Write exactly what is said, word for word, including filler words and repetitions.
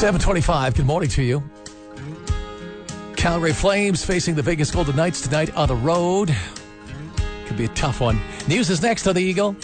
seven twenty-five, good morning to you. Calgary Flames facing the Vegas Golden Knights tonight on the road. Could be a tough one. News is next on the Eagle.